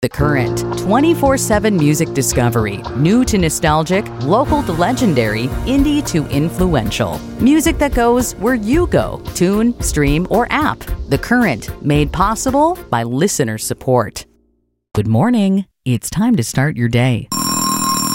The Current, 24/7 music discovery, new to nostalgic, local to legendary, indie to influential. Music that goes where you go, tune, stream, or app. The Current, made possible by listener support. Good morning. It's time to start your day.